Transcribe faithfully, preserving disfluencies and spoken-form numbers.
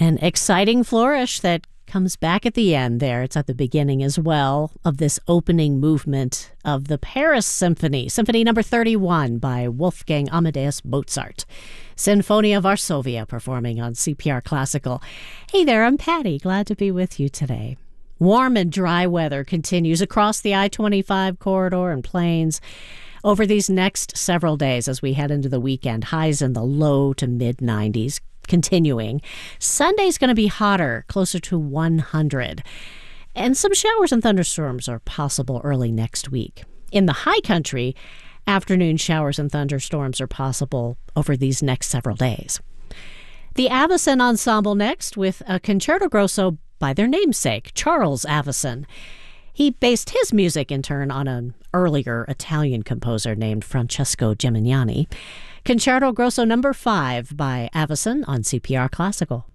An exciting flourish that comes back at the end there. It's at the beginning as well of this opening movement of the Paris Symphony, Symphony number thirty-one by Wolfgang Amadeus Mozart. Sinfonia Varsovia performing on C P R Classical. Hey there, I'm Patty. Glad to be with you today. Warm and dry weather continues across the I twenty-five corridor and plains over these next several days as we head into the weekend. Highs in the low to mid nineties. Continuing. Sunday's going to be hotter, closer to one hundred. And some showers and thunderstorms are possible early next week. In the high country, afternoon showers and thunderstorms are possible over these next several days. The Avicen Ensemble next with a concerto grosso by their namesake, Charles Avicen. He based his music, in turn, on an earlier Italian composer named Francesco Gimignani. Concerto Grosso number five by Avicen on C P R Classical.